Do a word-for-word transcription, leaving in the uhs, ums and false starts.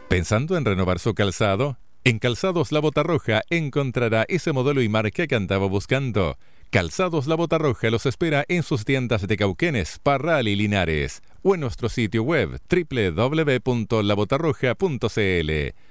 ¿Pensando en renovar su calzado? En Calzados La Bota Roja encontrará ese modelo y marca que andaba buscando. Calzados La Bota Roja los espera en sus tiendas de Cauquenes, Parral y Linares, o en nuestro sitio web doble u doble u doble u punto la bota roja punto c l.